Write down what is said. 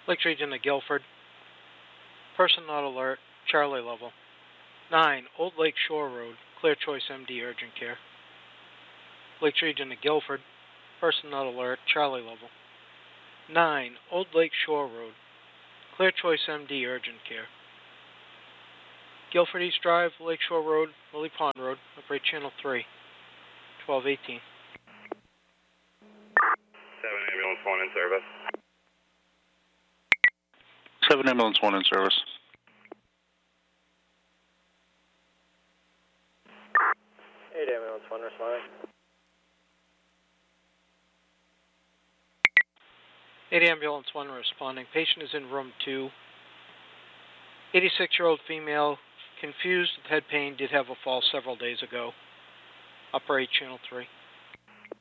Lake Region to Guilford. Person not alert. Charlie level. 9. Old Lake Shore Road. Clear Choice MD urgent care. Lake Region to Guilford. Person not alert. Charlie level. 9. Old Lake Shore Road. Clear Choice MD urgent care. Guilford East Drive, Lakeshore Road, Lily Pond Road, operate channel 3, 1218. 7 ambulance 1 in service. 7 ambulance 1 in service. 8 ambulance 1 responding. 8 ambulance 1 responding. Patient is in room 2. 86-year-old female, confused with head pain, did have a fall several days ago. Operate channel 3.